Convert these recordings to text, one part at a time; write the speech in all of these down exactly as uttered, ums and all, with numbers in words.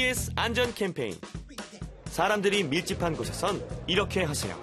이비에스 안전 캠페인. 사람들이 밀집한 곳에선 이렇게 하세요.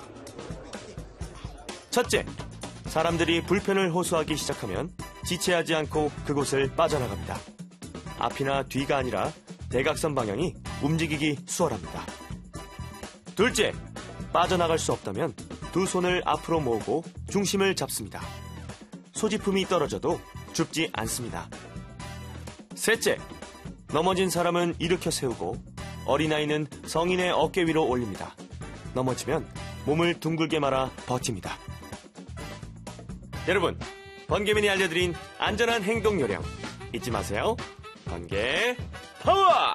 첫째, 사람들이 불편을 호소하기 시작하면 지체하지 않고 그곳을 빠져나갑니다. 앞이나 뒤가 아니라 대각선 방향이 움직이기 수월합니다. 둘째, 빠져나갈 수 없다면 두 손을 앞으로 모으고 중심을 잡습니다. 소지품이 떨어져도 줍지 않습니다. 셋째, 넘어진 사람은 일으켜 세우고 어린아이는 성인의 어깨 위로 올립니다. 넘어지면 몸을 둥글게 말아 버팁니다. 여러분, 번개맨이 알려드린 안전한 행동 요령 잊지 마세요. 번개 파워!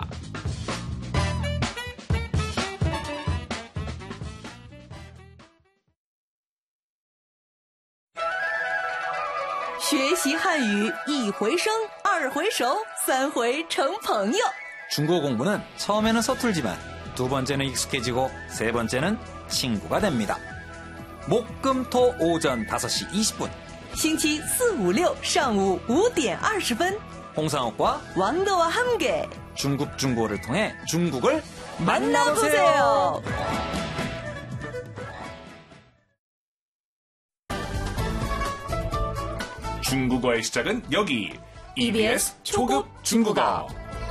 学习汉语一回生，二回熟，三回成朋友。 중국어 공부는 처음에는 서툴지만 두 번째는 익숙해지고 세 번째는 친구가 됩니다. 목, 금, 토 오전 다섯 시 이십 분 星期四、五、六上午五点二十分， 홍상옥과 왕도와 함께 중국 중고를 통해 중국을 만나보세요. 중국어의 시작은 여기 이비에스 초급 중국어.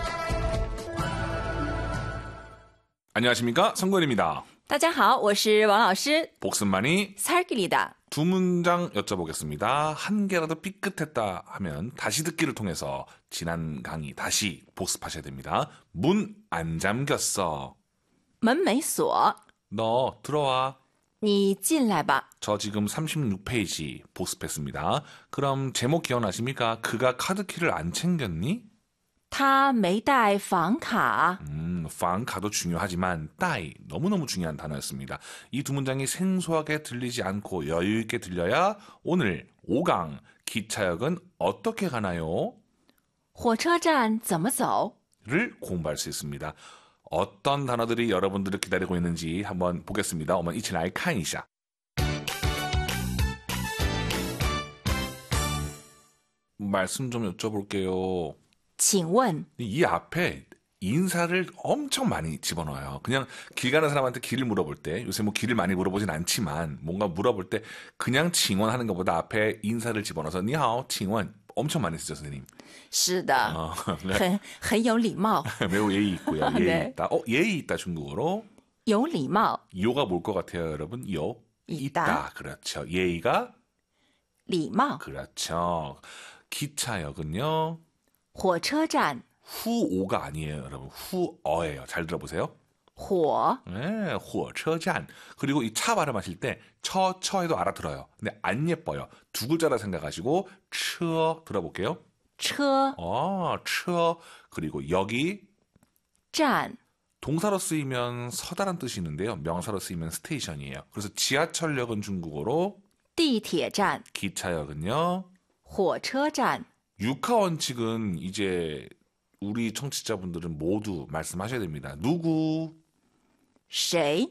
안녕하십니까, 성권입니다. 大家好，我是王老师 복습만이 살길이다. 두 문장 여쭤보겠습니다. 한 개라도 삐끗했다 하면 다시 듣기를 통해서 지난 강의 다시 복습하셔야 됩니다. 문 안 잠겼어. 门没锁， 너 들어와. 你进来吧。 저 지금 삼십육 페이지 복습했습니다. 그럼 제목 기억나십니까? 그가 카드키를 안 챙겼니? 他没带房卡， 음, 방카도 중요하지만 따이 너무너무 중요한 단어였습니다. 이 두 문장이 생소하게 들리지 않고 여유 있게 들려야 오늘 오 강 기차역은 어떻게 가나요? 火车站怎么走？ 를 공부할 수 있습니다. 어떤 단어들이 여러분들을 기다리고 있는지 한번 보겠습니다. 我们一起来看一下. 말씀 좀 여쭤볼게요. 请问 이 앞에 인사를 엄청 많이 집어넣어요. 그냥 길 가는 사람한테 길을 물어볼 때, 요새 뭐 길을 많이 물어보진 않지만 뭔가 물어볼 때 그냥 칭원하는 것보다 앞에 인사를 집어넣어서 니하오, 칭원 엄청 많이 쓰죠, 선생님. 是的， 어, 네. 很很有礼貌， 매우 예의 있고요. 예의 네. 있다. 어, 예의 있다 중국어로. 有礼貌， 요가 뭘 것 같아요, 여러분? 요 있다. 있다. 그렇죠. 예의가 礼貌。 그렇죠. 기차역은요. 火车站， 후오가 아니에요, 여러분. 후어예요. 잘 들어보세요. 火 네, 火车站. 그리고 이 차 발음하실 때 처, 처에도 알아들어요. 근데 안 예뻐요. 두 글자라 생각하시고 쳐 들어볼게요. 车 아, 쳐. 그리고 여기 站， 동사로 쓰이면 서다란 뜻이 있는데요. 명사로 쓰이면 스테이션이에요. 그래서 지하철역은 중국어로 地铁站， 기차역은요. 火车站， 육하 원칙은 이제 우리 청취자분들은 모두 말씀하셔야 됩니다. 누구, 谁，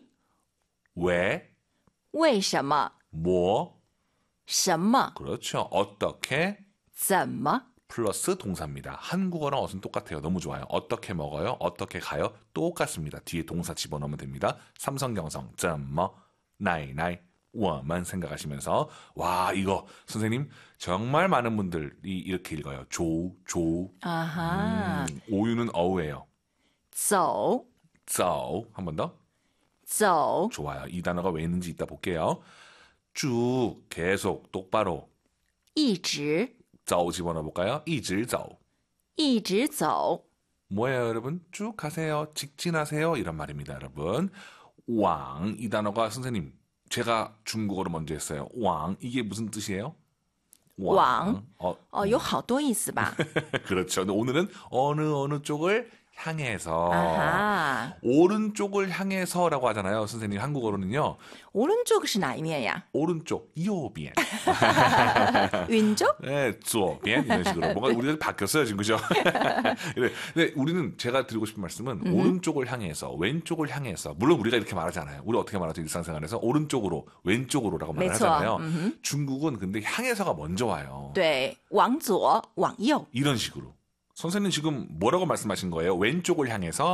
왜, 为什么， 뭐, 什么， 그렇죠. 어떻게, 怎么， 플러스 동사입니다. 한국어랑 어순 똑같아요. 너무 좋아요. 어떻게 먹어요? 어떻게 가요? 똑같습니다. 뒤에 동사 집어넣으면 됩니다. 삼성경성, 怎么, 나이, 나이, 我们 생각하시면서 와, 이거 선생님 정말 많은 분들이 이렇게 읽어요. 조, 조. 啊哈， 음, 오유는 어우예요. 走 dzo. 한 번 더. 走， 좋아요. 이 단어가 왜 있는지 이따 볼게요. 쭉, 계속, 똑바로. 一直 dzo 집어넣어 볼까요? 一直走. 一直走， 뭐예요, 여러분? 쭉 가세요. 직진하세요. 이런 말입니다, 여러분. 왕, 이 단어가 선생님, 제가 중국어로 먼저 했어요. 왕, 이게 무슨 뜻이에요? 王 어, 哦，有好多意思吧？ 그렇죠. 근데 오늘은 어느 어느 쪽을 향해서 아하. 오른쪽을 향해서라고 하잖아요. 선생님 한국어로는요. 오른쪽是哪一面呀？ 오른쪽, 右边. 왼쪽? 네, 左边 이런 식으로 뭔가 우리가 바뀌었어요 지금 그죠? 그래, 근데 우리는 제가 드리고 싶은 말씀은 음. 오른쪽을 향해서 왼쪽을 향해서 물론 우리가 이렇게 말하잖아요. 우리 어떻게 말하죠 일상생활에서 오른쪽으로 왼쪽으로라고 말을 매초. 하잖아요. 음흠. 중국은 근데 향해서가 먼저 와요. 对，往左，往右。 이런 식으로. 선생님 지금 뭐라고 말씀하신 거예요? 왼쪽을 향해서